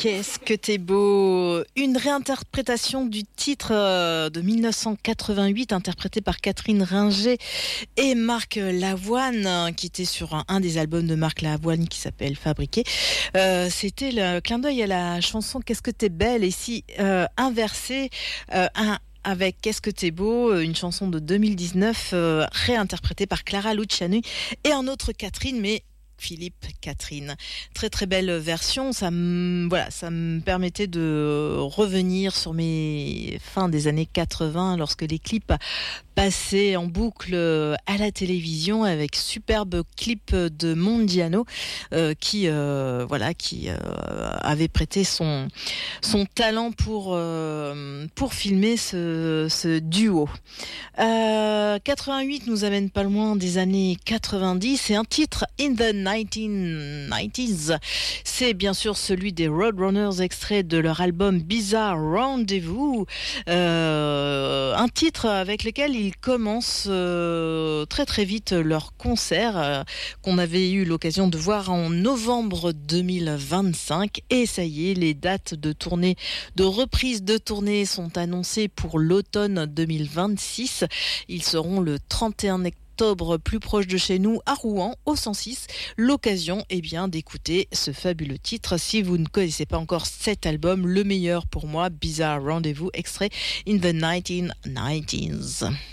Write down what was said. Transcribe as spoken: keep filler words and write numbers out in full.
Qu'est-ce que t'es beau! Une réinterprétation du titre euh, de dix-neuf cent quatre-vingt-huit, interprété par Catherine Ringer et Marc Lavoine, euh, qui était sur un, un des albums de Marc Lavoine qui s'appelle Fabriqué. Euh, c'était le clin d'œil à la chanson Qu'est-ce que t'es belle, et si euh, inversé, euh, un avec Qu'est-ce que t'es beau, une chanson de deux mille dix-neuf euh, réinterprétée par Clara Luciani et un autre Catherine, mais Philippe Catherine. Très très belle version. Ça me, voilà, ça me permettait de revenir sur mes fins des années quatre-vingts, lorsque les clips passaient en boucle à la télévision, avec superbe clip de Mondiano euh, qui euh, voilà qui euh, avait prêté son son talent pour euh, pour filmer ce, ce duo. Euh, quatre-vingt-huit nous amène pas loin des années quatre-vingt-dix, et un titre In the nineteen nineties, c'est bien sûr celui des Roadrunners, extrait de leur album Bizarre Rendezvous, euh, un titre avec lequel ils commencent euh, très très vite leur concert euh, qu'on avait eu l'occasion de voir en novembre deux mille vingt-cinq, et ça y est, les dates de tournée, de reprise de tournée sont annoncées pour l'automne deux mille vingt-six. Ils seront le trente et un octobre plus proche de chez nous, à Rouen, au cent six. L'occasion, eh bien, d'écouter ce fabuleux titre. Si vous ne connaissez pas encore cet album, le meilleur pour moi, Bizarre Rendezvous, extrait In the nineteen nineties.